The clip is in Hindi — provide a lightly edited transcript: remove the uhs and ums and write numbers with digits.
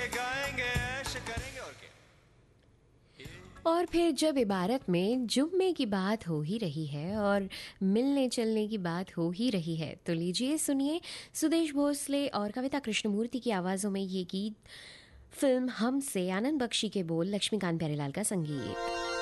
गाएंगे ऐश करेंगे और क्या। और फिर जब इबारत में जुम्मे की बात हो ही रही है और मिलने चलने की बात हो ही रही है, तो लीजिए सुनिए सुदेश भोसले और कविता कृष्णमूर्ति की आवाज़ों में ये गीत, फिल्म हम से, आनंद बख्शी के बोल, लक्ष्मीकांत प्यारेलाल का संगीत।